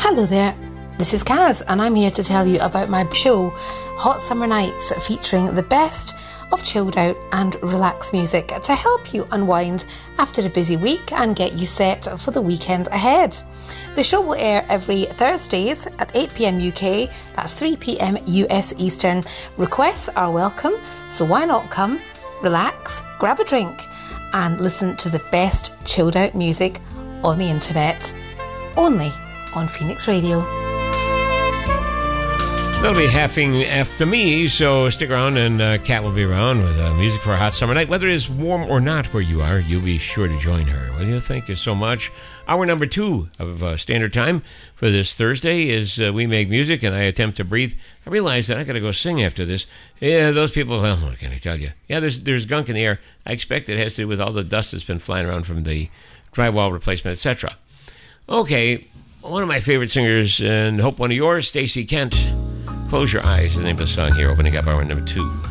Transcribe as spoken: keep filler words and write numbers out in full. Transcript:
Hello there, this is Kaz and I'm here to tell you about my show Hot Summer Nights, featuring the best of chilled out and relaxed music to help you unwind after a busy week and get you set for the weekend ahead. The show will air every Thursdays at eight p.m. U K, that's three p.m. U S Eastern. Requests are welcome, so why not come, relax, grab a drink and listen to the best chilled out music on the internet, only on Phoenix Radio. They'll be happening after me, so stick around, and uh, Kat will be around with uh, music for a hot summer night. Whether it is warm or not where you are, you'll be sure to join her. Well, you thank you so much. Hour number two of uh, Standard Time for this Thursday is uh, We Make Music, and I Attempt to Breathe. I realize that I got to go sing after this. Yeah, those people, well, what can I tell you? Yeah, there's there's gunk in the air. I expect it has to do with all the dust that's been flying around from the drywall replacement, et cetera. Okay, one of my favorite singers, and hope one of yours, Stacey Kent. Close Your Eyes, the name of the song here, opening up hour number two.